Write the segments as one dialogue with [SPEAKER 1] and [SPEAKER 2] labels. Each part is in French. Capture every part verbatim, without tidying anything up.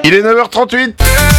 [SPEAKER 1] Il est neuf heures trente-huit.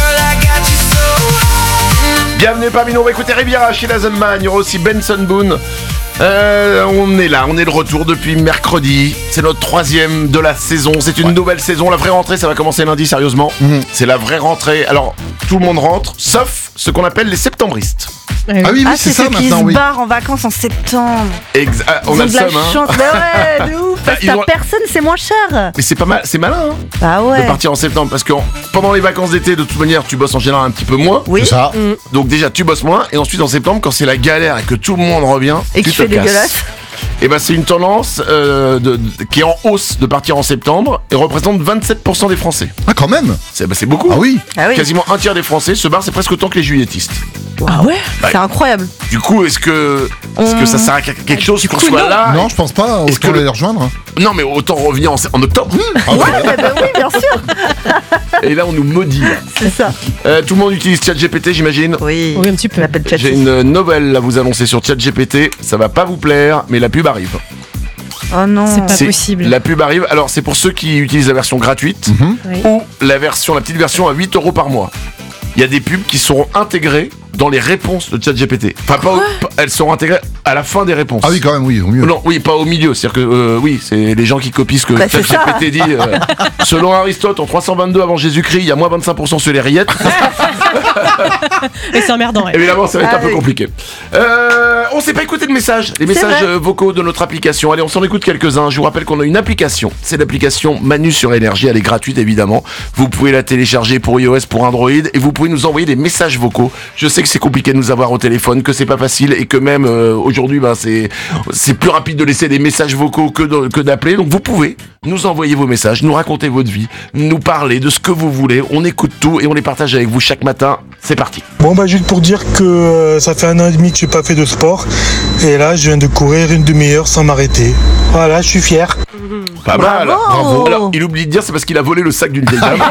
[SPEAKER 1] Bienvenue parmi nous, on va écouter Riviera chez Lazenman, il y aura aussi Benson Boone. Euh, on est là, on est de retour depuis mercredi. C'est notre troisième de la saison. C'est une ouais. nouvelle saison. La vraie rentrée, ça va commencer lundi, sérieusement. Mmh. C'est la vraie rentrée. Alors, tout le monde rentre, sauf ce qu'on appelle les septembristes.
[SPEAKER 2] Ah oui, oui,
[SPEAKER 3] ah,
[SPEAKER 2] c'est,
[SPEAKER 3] c'est
[SPEAKER 2] ça
[SPEAKER 3] maintenant.
[SPEAKER 2] Ils se
[SPEAKER 3] oui. barrent en vacances en septembre.
[SPEAKER 1] Exa- ah, on
[SPEAKER 3] Ils
[SPEAKER 1] a
[SPEAKER 3] ont
[SPEAKER 1] le
[SPEAKER 3] de la
[SPEAKER 1] seum, hein.
[SPEAKER 3] chance. Bah ouais, de ouf. Parce que t'as ont... personne, c'est moins cher.
[SPEAKER 1] Mais c'est pas mal, c'est malin, hein.
[SPEAKER 3] Bah ouais.
[SPEAKER 1] De partir en septembre, parce que en, pendant les vacances d'été, de toute manière, tu bosses en général un petit peu moins.
[SPEAKER 3] Oui.
[SPEAKER 2] C'est ça.
[SPEAKER 3] Mmh.
[SPEAKER 1] Donc déjà, tu bosses moins, et ensuite en septembre, quand c'est la galère et que tout le monde revient,
[SPEAKER 3] et
[SPEAKER 1] tu
[SPEAKER 3] qui
[SPEAKER 1] te
[SPEAKER 3] fait
[SPEAKER 1] casses.
[SPEAKER 3] dégueulasse.
[SPEAKER 1] Et ben c'est une tendance euh, de, de, qui est en hausse de partir en septembre et représente vingt-sept pour cent des Français.
[SPEAKER 2] Ah quand même.
[SPEAKER 1] C'est, bah, c'est beaucoup.
[SPEAKER 2] Ah oui.
[SPEAKER 3] Ah oui.
[SPEAKER 1] Quasiment un tiers des Français se barrent, c'est presque autant que les juilletistes.
[SPEAKER 3] Ah ouais, ouais. C'est incroyable.
[SPEAKER 1] Du coup, est-ce que, est-ce que ça sert à quelque chose qu'on soit
[SPEAKER 3] non.
[SPEAKER 1] là?
[SPEAKER 2] Non, je pense pas.
[SPEAKER 1] Est-ce
[SPEAKER 2] Autant
[SPEAKER 1] que
[SPEAKER 2] les
[SPEAKER 1] le...
[SPEAKER 2] rejoindre.
[SPEAKER 1] Non, mais autant revenir en, en octobre. Mmh.
[SPEAKER 2] Ah ouais.
[SPEAKER 3] Ouais, bah oui, bien sûr.
[SPEAKER 1] Et là, on nous maudit. Là.
[SPEAKER 3] C'est ça.
[SPEAKER 1] Euh, tout le monde utilise ChatGPT, j'imagine.
[SPEAKER 3] Oui.
[SPEAKER 4] Oui, un petit peu.
[SPEAKER 1] J'ai une nouvelle à vous annoncer sur ChatGPT. Ça va pas vous plaire, mais la pub arrive.
[SPEAKER 3] Oh non.
[SPEAKER 4] C'est pas
[SPEAKER 1] c'est,
[SPEAKER 4] possible.
[SPEAKER 1] La pub arrive. Alors, c'est pour ceux qui utilisent la version gratuite
[SPEAKER 2] Mm-hmm.
[SPEAKER 4] Oui.
[SPEAKER 1] ou la version, la petite version à huit euros par mois. Il y a des pubs qui seront intégrées dans les réponses de ChatGPT. Enfin, pas, au, pas elles seront intégrées à la fin des réponses.
[SPEAKER 2] Ah oui, quand même, oui, au mieux.
[SPEAKER 1] Non, oui, pas au milieu. C'est-à-dire que, euh, oui, c'est les gens qui copient ce que
[SPEAKER 3] bah,
[SPEAKER 1] ChatGPT dit. Euh, selon Aristote, en trois cent vingt-deux avant Jésus-Christ, il y a moins vingt-cinq pour cent sur les rillettes.
[SPEAKER 4] Et c'est emmerdant. Ouais.
[SPEAKER 1] Évidemment, ça va être
[SPEAKER 3] ah,
[SPEAKER 1] un peu
[SPEAKER 3] oui.
[SPEAKER 1] compliqué. Euh, on sait pas écouter de messages, les messages euh, vocaux de notre application. Allez, on s'en écoute quelques-uns. Je vous rappelle qu'on a une application. C'est l'application Manu sur Énergie. Elle est gratuite, évidemment. Vous pouvez la télécharger pour iOS, pour Android, et vous pouvez nous envoyer des messages vocaux. Je sais que c'est compliqué de nous avoir au téléphone, que c'est pas facile, et que même euh, aujourd'hui, ben, c'est c'est plus rapide de laisser des messages vocaux que de, que d'appeler. Donc vous pouvez nous envoyer vos messages, nous raconter votre vie, nous parler de ce que vous voulez. On écoute tout et on les partage avec vous chaque matin. C'est parti.
[SPEAKER 5] Bon bah juste pour dire que euh, ça fait un an et demi que j'ai pas fait de sport et là je viens de courir une demi-heure sans m'arrêter. Voilà, je suis fier.
[SPEAKER 1] Pas
[SPEAKER 3] Bravo.
[SPEAKER 1] mal. Bravo. Alors, il oublie de dire, c'est parce qu'il a volé le sac d'une vieille dame.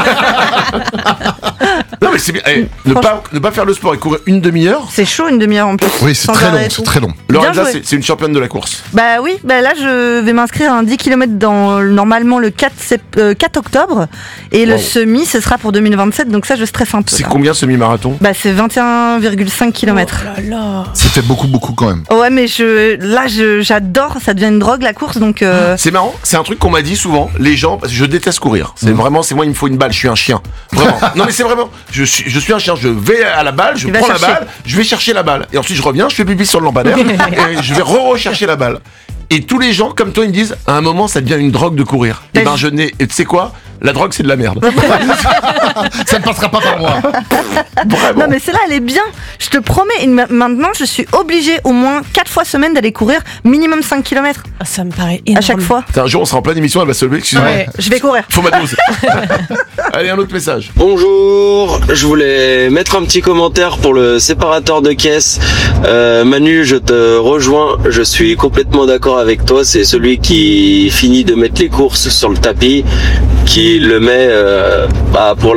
[SPEAKER 1] Non mais c'est bien. Eh, ne pas ne pas faire le sport et courir une demi-heure.
[SPEAKER 3] C'est chaud une demi-heure en plus.
[SPEAKER 2] Oui, c'est
[SPEAKER 3] sans
[SPEAKER 2] très
[SPEAKER 3] arrêt
[SPEAKER 2] long,
[SPEAKER 3] et
[SPEAKER 2] c'est
[SPEAKER 3] tout.
[SPEAKER 2] très long.
[SPEAKER 1] Lorenza, c'est, c'est une championne de la course.
[SPEAKER 3] Bah oui, bah là je vais m'inscrire à un dix kilomètres dans normalement le quatre, sept, euh, quatre octobre et le
[SPEAKER 1] Wow.
[SPEAKER 3] semi ce sera pour deux mille vingt-sept, donc ça je stresse un peu.
[SPEAKER 1] C'est
[SPEAKER 3] là.
[SPEAKER 1] combien semi-marathon?
[SPEAKER 3] Bah c'est vingt et un virgule cinq kilomètres.
[SPEAKER 4] Oh là là.
[SPEAKER 2] Ça fait beaucoup, beaucoup quand même.
[SPEAKER 3] Ouais mais je là je, j'adore, ça devient une drogue la course donc euh...
[SPEAKER 1] C'est marrant, c'est un truc qu'on m'a dit souvent, les gens, parce que je déteste courir. C'est
[SPEAKER 2] Mmh.
[SPEAKER 1] vraiment, c'est moi, il me faut une balle, je suis un chien. Vraiment. Non mais c'est vraiment, je suis, je suis un chien, je vais à la balle, je
[SPEAKER 3] Tu vas
[SPEAKER 1] prends la
[SPEAKER 3] chercher.
[SPEAKER 1] balle, je vais chercher la balle. Et ensuite je reviens, je fais pipi sur le lampadaire, et je vais re-rechercher la balle. Et tous les gens, comme toi, ils me disent, à un moment, ça devient une drogue de courir. Et
[SPEAKER 3] Mais
[SPEAKER 1] ben,
[SPEAKER 3] je-
[SPEAKER 1] je n'ai, et tu sais quoi? La drogue, c'est de la merde.
[SPEAKER 2] Ça ne passera pas par moi.
[SPEAKER 1] Vraiment.
[SPEAKER 3] Non mais celle-là elle est bien, je te promets, et ma- maintenant je suis obligée au moins quatre fois semaine d'aller courir minimum cinq kilomètres
[SPEAKER 4] Ah, ça me paraît énorme.
[SPEAKER 3] à chaque fois.
[SPEAKER 1] Putain, un jour, on sera en pleine émission, elle va se lever, excuse-moi.
[SPEAKER 4] Ouais.
[SPEAKER 3] Je vais courir.
[SPEAKER 1] Faut ma dose. Allez, un autre message.
[SPEAKER 6] Bonjour, je voulais mettre un petit commentaire pour le séparateur de caisse. Euh, Manu, je te rejoins, je suis complètement d'accord avec toi, c'est celui qui finit de mettre les courses sur le tapis, qui le met euh, bah, pour